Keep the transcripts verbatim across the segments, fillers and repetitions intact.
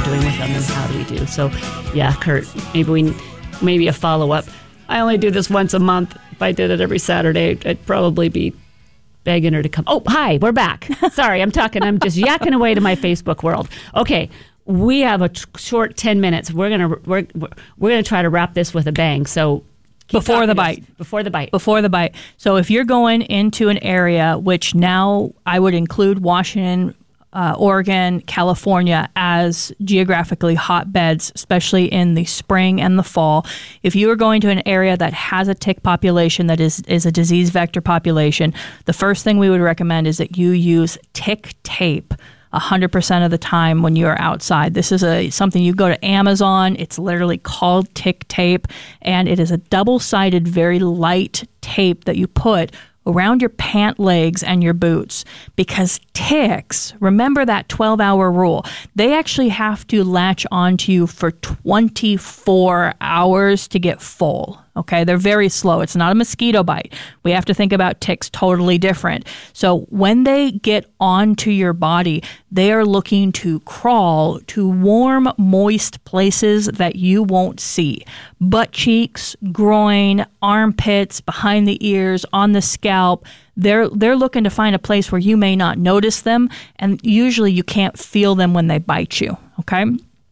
doing with them and how do we do. So, yeah, Kurt, maybe we maybe a follow-up. I only do this once a month. If I did it every Saturday, I'd probably be begging her to come. Oh, hi, we're back. Sorry, I'm talking. I'm just yakking away to my Facebook world. Okay, we have a t- short ten minutes. We're gonna we're we're gonna try to wrap this with a bang. So before the bite, before the bite, before the bite. So if you're going into an area, which now I would include Washington, uh, Oregon, California as geographically hotbeds, especially in the spring and the fall. If you are going to an area that has a tick population that is, is a disease vector population, the first thing we would recommend is that you use tick tape one hundred percent of the time when you are outside. This is a something you go to Amazon. It's literally called tick tape, and it is a double-sided, very light tape that you put around your pant legs and your boots, because ticks, remember that twelve-hour rule, they actually have to latch onto you for twenty-four hours to get full. Okay, they're very slow. It's not a mosquito bite. We have to think about ticks totally different. So when they get onto your body, they are looking to crawl to warm, moist places that you won't see. Butt cheeks, groin, armpits, behind the ears, on the scalp. They're they're looking to find a place where you may not notice them, and usually you can't feel them when they bite you. Okay?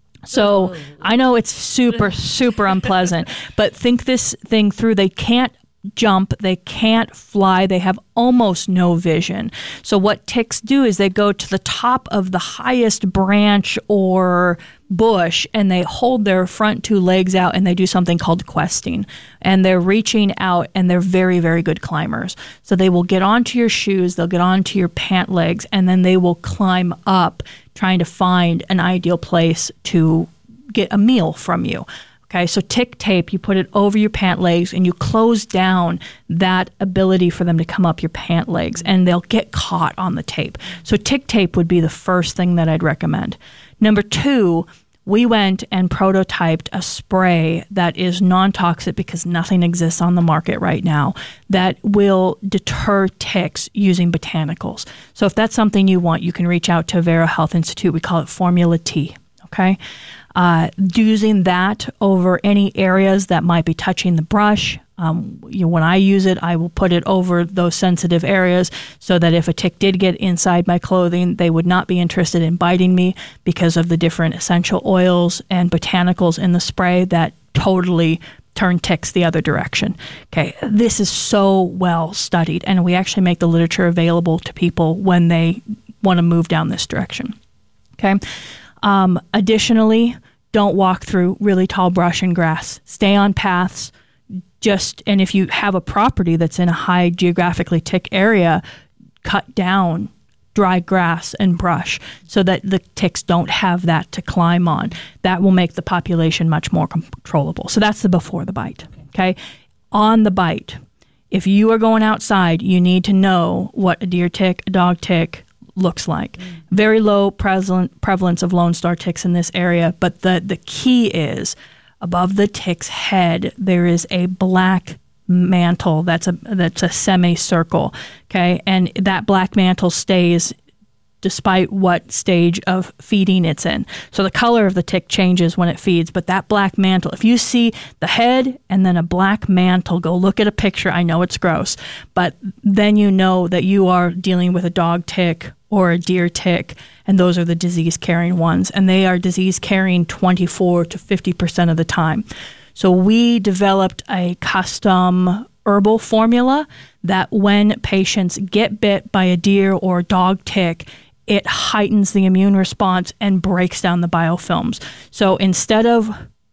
So I know it's super, super unpleasant, but think this thing through. They can't jump. They can't fly. They have almost no vision. So what ticks do is they go to the top of the highest branch or bush and they hold their front two legs out and they do something called questing. And they're reaching out and they're very, very good climbers. So they will get onto your shoes, they'll get onto your pant legs, and then they will climb up trying to find an ideal place to get a meal from you. Okay, so tick tape, you put it over your pant legs and you close down that ability for them to come up your pant legs, and they'll get caught on the tape. So tick tape would be the first thing that I'd recommend. Number two, we went and prototyped a spray that is non-toxic because nothing exists on the market right now that will deter ticks using botanicals. So if that's something you want, you can reach out to Vero Health Institute. We call it Formula T, okay? Uh, using that over any areas that might be touching the brush. Um, you know, when I use it, I will put it over those sensitive areas so that if a tick did get inside my clothing, they would not be interested in biting me because of the different essential oils and botanicals in the spray that totally turn ticks the other direction. Okay, this is so well studied, and we actually make the literature available to people when they want to move down this direction. Okay. Um, additionally, don't walk through really tall brush and grass. Stay on paths. Just, and if you have a property that's in a high geographically tick area, cut down dry grass and brush so that the ticks don't have that to climb on. That will make the population much more controllable. So that's the before the bite. Okay. On the bite, if you are going outside, you need to know what a deer tick, a dog tick looks like. Mm. Very low prevalent, prevalence of Lone Star ticks in this area, but the, the key is above the tick's head, there is a black mantle that's a that's a semicircle, okay? And that black mantle stays despite what stage of feeding it's in. So the color of the tick changes when it feeds, but that black mantle, if you see the head and then a black mantle, go look at a picture. I know it's gross, but then you know that you are dealing with a dog tick or a deer tick, and those are the disease-carrying ones, and they are disease-carrying twenty-four to fifty percent of the time. So we developed a custom herbal formula that when patients get bit by a deer or dog tick, it heightens the immune response and breaks down the biofilms. So instead of,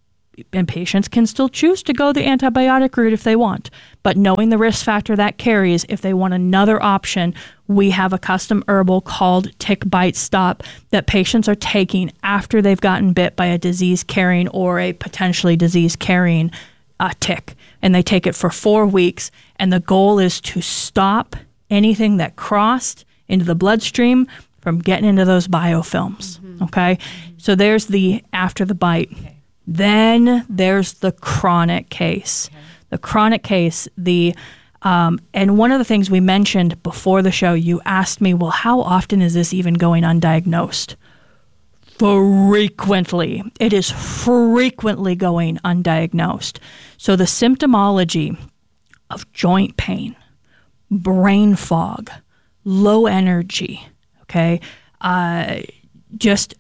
and patients can still choose to go the antibiotic route if they want, but knowing the risk factor that carries, if they want another option, we have a custom herbal called Tick Bite Stop that patients are taking after they've gotten bit by a disease-carrying or a potentially disease-carrying uh, tick. And they take it for four weeks, and the goal is to stop anything that crossed into the bloodstream from getting into those biofilms, mm-hmm. okay? Mm-hmm. So there's the after the bite. Okay. Then there's the chronic case. Okay. The chronic case, the um, and one of the things we mentioned before the show, you asked me, well, how often is this even going undiagnosed? frequently. It is frequently going undiagnosed. So the symptomology of joint pain, brain fog, low energy, okay, uh, just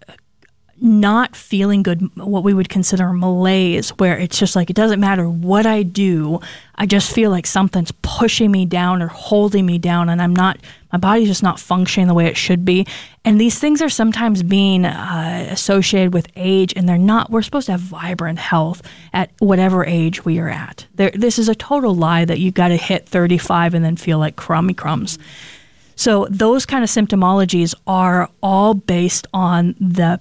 not feeling good, what we would consider malaise, where it's just like, it doesn't matter what I do, I just feel like something's pushing me down or holding me down, and I'm not, my body's just not functioning the way it should be. And these things are sometimes being uh, associated with age, and they're not. We're supposed to have vibrant health at whatever age we are at. There, this is a total lie that you got to hit thirty-five and then feel like crummy crumbs. So those kind of symptomologies are all based on the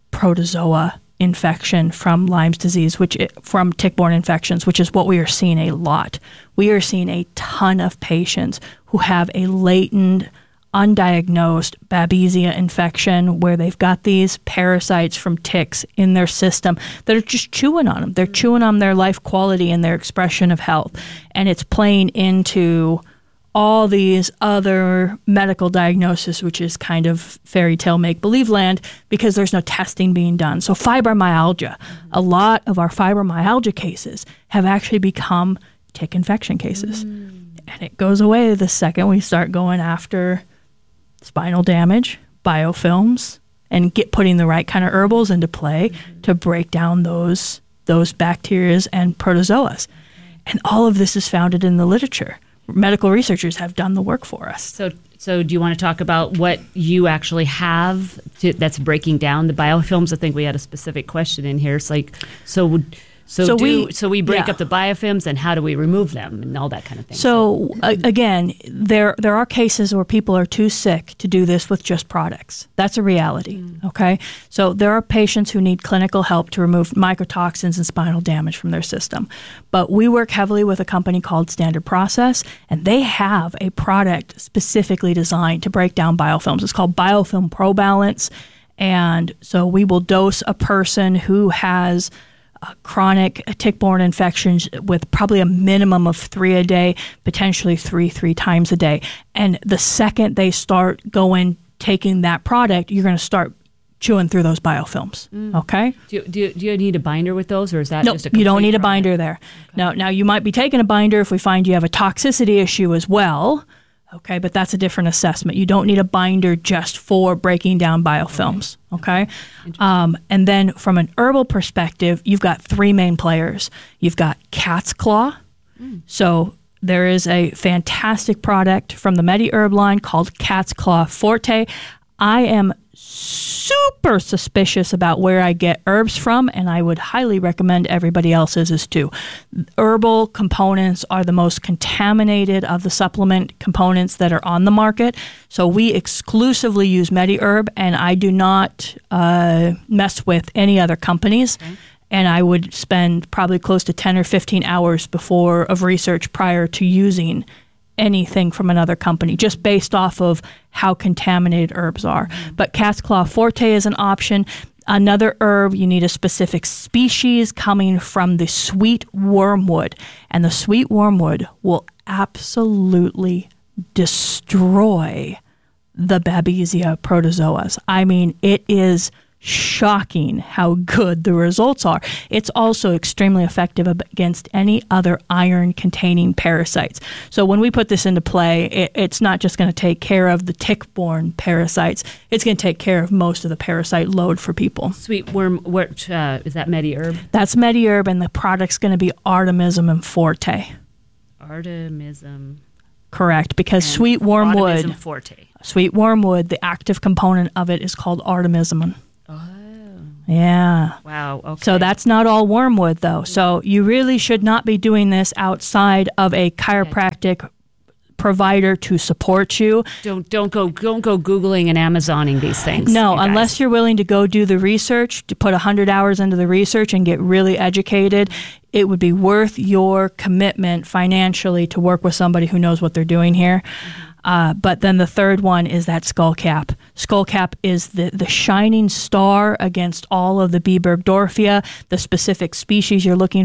protozoa infection from Lyme's disease, which it, from tick-borne infections, which is what we are seeing a lot. We are seeing a ton of patients who have a latent, undiagnosed Babesia infection where they've got these parasites from ticks in their system that are just chewing on them. They're chewing on their life quality and their expression of health, and it's playing into all these other medical diagnoses, which is kind of fairy tale make-believe land because there's no testing being done. So fibromyalgia, a lot of our fibromyalgia cases have actually become tick infection cases. Mm. And it goes away the second we start going after spinal damage, biofilms, and get putting the right kind of herbals into play mm-hmm. to break down those, those bacteria and protozoas. And all of this is founded in the literature. Medical researchers have done the work for us. So, so do you want to talk about what you actually have to, that's breaking down the biofilms? I think we had a specific question in here. It's like, so, so, so do, we, so we break yeah. up the biofilms, and how do we remove them, and all that kind of thing. So, so. Uh, again, there there are cases where people are too sick to do this with just products. That's a reality. Mm. Okay, so there are patients who need clinical help to remove mycotoxins and spinal damage from their system. But we work heavily with a company called Standard Process, and they have a product specifically designed to break down biofilms. It's called Biofilm Pro Balance, and so we will dose a person who has Uh, chronic tick-borne infections with probably a minimum of three a day, potentially three, three times a day. And the second they start going, taking that product, you're going to start chewing through those biofilms, mm. okay? Do you, do, you, do you need a binder with those, or is that nope, just a you don't need a product? binder there. Okay. Now, now, you might be taking a binder if we find you have a toxicity issue as well, okay, but that's a different assessment. You don't need a binder just for breaking down biofilms, okay? okay? Um, and then from an herbal perspective, you've got three main players. You've got Cat's Claw. Mm. So there is a fantastic product from the MediHerb line called Cat's Claw Forte. I am super suspicious about where I get herbs from, and I would highly recommend everybody else's is too. Herbal components are the most contaminated of the supplement components that are on the market, so we exclusively use MediHerb, and I do not uh, mess with any other companies. Okay. And I would spend probably close to ten or fifteen hours before of research prior to using anything from another company, just based off of how contaminated herbs are. Mm-hmm. But Cat's Claw Forte is an option. Another herb, you need a specific species coming from the sweet wormwood. And the sweet wormwood will absolutely destroy the Babesia protozoas. I mean, it is shocking how good the results are. It's also extremely effective against any other iron-containing parasites. So when we put this into play, it, it's not just going to take care of the tick-borne parasites. It's going to take care of most of the parasite load for people. Sweet worm, what, uh, is that MediHerb? That's MediHerb, and the product's going to be Artemisum and Forte. Artemisum. Correct, because and sweet wormwood, Artemisum Forte. Sweet wormwood, the active component of it is called artemisum. Oh. Yeah. Wow. Okay. So that's not all wormwood, though. So you really should not be doing this outside of a chiropractic okay. provider to support you. Don't don't go don't go Googling and Amazoning these things. No, you unless you're willing to go do the research, to put one hundred hours into the research and get really educated. It would be worth your commitment financially to work with somebody who knows what they're doing here. Mm-hmm. Uh, but then the third one is that skull cap. Skull cap is the, the shining star against all of the B. burgdorfia, the specific species you're looking